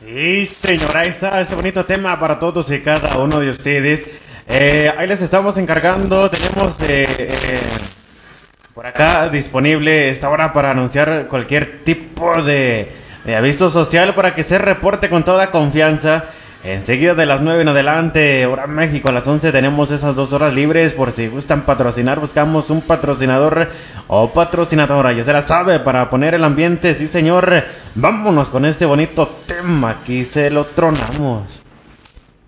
Y señora, ahí está ese bonito tema para todos y cada uno de ustedes. Ahí les estamos encargando. Tenemos por acá disponible esta hora para anunciar cualquier tipo de aviso social para que se reporte con toda confianza. Enseguida de las 9 en adelante, hora México, a las 11 tenemos esas 2 horas libres por si gustan patrocinar. Buscamos un patrocinador o patrocinadora, ya se la sabe, para poner el ambiente. Sí, señor, vámonos con este bonito tema, aquí se lo tronamos.